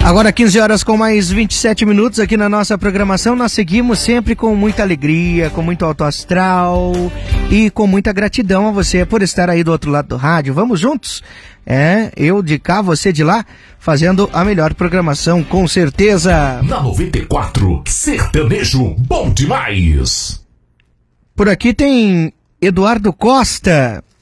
Agora 15 horas com mais 27 minutos aqui na nossa programação. Nós seguimos sempre com muita alegria, com muito alto astral e com muita gratidão a você por estar aí do outro lado do rádio. Vamos juntos? Eu de cá, você de lá, fazendo a melhor programação, com certeza. Na 94, sertanejo bom demais. Por aqui tem Eduardo Costa.